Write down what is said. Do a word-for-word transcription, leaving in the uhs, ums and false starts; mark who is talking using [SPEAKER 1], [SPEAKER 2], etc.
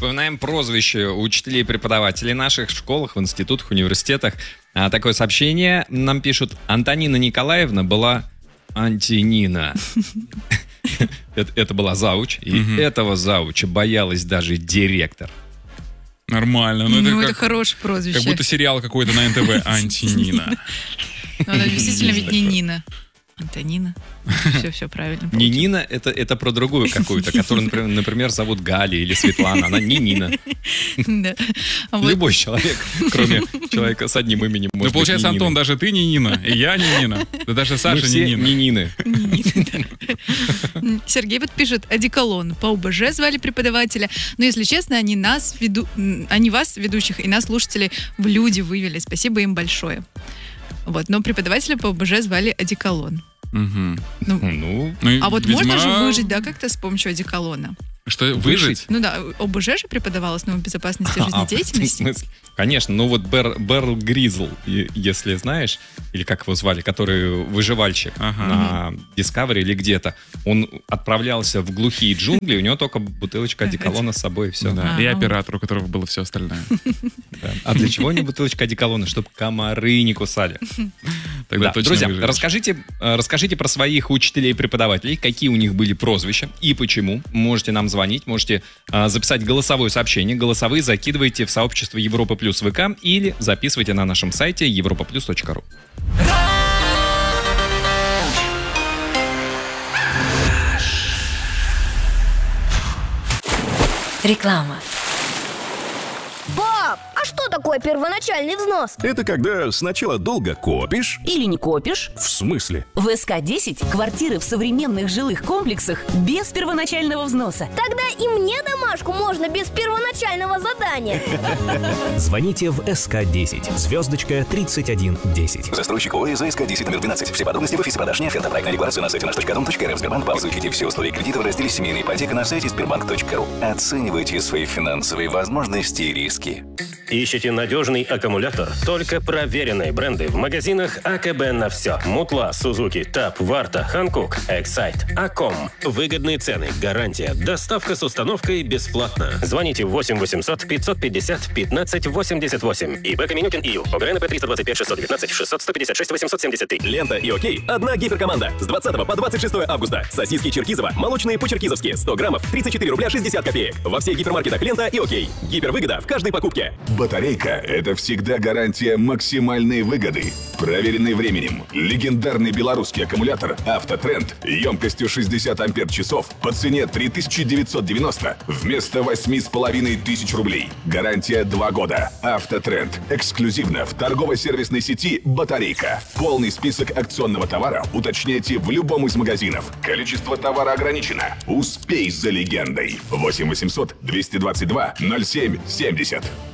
[SPEAKER 1] Вспоминаем прозвище учителей и преподавателей наших в школах, в институтах, университетах. А, такое сообщение нам пишут: Антонина Николаевна была антинина. это, это была зауч, и угу. этого зауча боялась даже директор.
[SPEAKER 2] Нормально.
[SPEAKER 3] Ну,
[SPEAKER 2] это,
[SPEAKER 3] ну
[SPEAKER 2] как,
[SPEAKER 3] это хорошее прозвище.
[SPEAKER 2] Как будто сериал какой-то на эн тэ вэ. Антинина.
[SPEAKER 3] Она действительно ведь не Нина. Антонина. Все, все правильно.
[SPEAKER 1] Не Нина, это, это про другую какую-то, которую, например, например, зовут Галя или Светлана. Она не Нина.
[SPEAKER 3] Да. А вот...
[SPEAKER 1] Любой человек, кроме человека с одним именем, может
[SPEAKER 2] быть. Ну, получается,
[SPEAKER 1] быть,
[SPEAKER 2] Антон, даже ты не Нина, и я не Нина. Да даже Саша не Нина.
[SPEAKER 1] Не Нины.
[SPEAKER 3] Сергей вот пишет: одеколон. По ОБЖ звали преподавателя. Но, если честно, они нас, веду... они вас, ведущих, и нас, слушателей, в люди вывели. Спасибо им большое. Вот, но преподавателя по ОБЖ звали одеколон.
[SPEAKER 2] Угу.
[SPEAKER 3] Ну,
[SPEAKER 2] ну,
[SPEAKER 3] а вот
[SPEAKER 2] видимо...
[SPEAKER 3] можно же выжить, да, как-то с помощью одеколона?
[SPEAKER 2] Что, выжить?
[SPEAKER 3] Ну да, ОБЖ же преподавал основу безопасности жизнедеятельности.
[SPEAKER 1] А, конечно, ну вот Бер, Берл Гризл, если знаешь, или как его звали, который выживальщик ага. на Discovery или где-то, он отправлялся в глухие джунгли, у него только бутылочка одеколона с собой, и все.
[SPEAKER 2] Да. И оператор, у которого было все остальное.
[SPEAKER 1] Да. А для чего у него бутылочка одеколона? Чтобы комары не кусали.
[SPEAKER 2] Тогда
[SPEAKER 1] да.
[SPEAKER 2] точно
[SPEAKER 1] Друзья,
[SPEAKER 2] выживешь.
[SPEAKER 1] расскажите, расскажите про своих учителей и преподавателей, какие у них были прозвища и почему. Можете нам звонить, можете а, записать голосовое сообщение. Голосовые закидывайте в сообщество Европа Плюс ВК или записывайте на нашем сайте европа плюс точка ру.
[SPEAKER 4] Реклама.
[SPEAKER 5] Пап, а что такое первоначальный взнос?
[SPEAKER 6] Это когда сначала долго копишь.
[SPEAKER 4] Или не копишь.
[SPEAKER 6] В смысле?
[SPEAKER 4] В эс ка десять квартиры в современных жилых комплексах без первоначального взноса.
[SPEAKER 5] Тогда и мне домашку можно без первоначального задания.
[SPEAKER 7] Звоните в эс ка десять, звездочка тридцать один десять.
[SPEAKER 8] Застройщик ОАО эс ка десять номер двенадцать. Все подробности в офисе продаж не оферта. Проектная декларация на сайте наш точка дом точка эр эф. Сбербанк. Изучите все условия кредита в разделе «Семейная ипотека» на сайте сбербанк точка ру. Оценивайте свои финансовые возможности и риски.
[SPEAKER 9] Ищите надежный аккумулятор? Только проверенные бренды в магазинах а ка бэ на все. Мутла, Сузуки, Таб, Варта, Ханкук, Эксайт, Аком. Выгодные цены, гарантия, доставка с установкой бесплатно. Звоните восемь восемьсот пятьсот пятьдесят пятнадцать восемьдесят восемь. ИП Каменютин ИЮ. ОГРНП триста двадцать пять шестьсот девятнадцать шестьсот сто пятьдесят шесть восемьсот семьдесят три.
[SPEAKER 10] Лента и Окей. Одна гиперкоманда. С двадцатого по двадцать шестое августа. Сосиски Черкизово. Молочные по-черкизовски. сто граммов. тридцать четыре рубля шестьдесят копеек. Во всех гипермаркетах Лента и Окей. Гипервыгода в каждой покупке.
[SPEAKER 6] Батарейка – это всегда гарантия максимальной выгоды. Проверенный временем. Легендарный белорусский аккумулятор «Автотренд» емкостью шестьдесят ампер-часов по цене три тысячи девятьсот девяносто вместо восемь с половиной тысяч рублей. Гарантия два года. «Автотренд» эксклюзивно в торгово-сервисной сети «Батарейка». Полный список акционного товара уточняйте в любом из магазинов. Количество товара ограничено. Успей за легендой. восемь восемьсот двести двадцать два ноль семь семьдесят.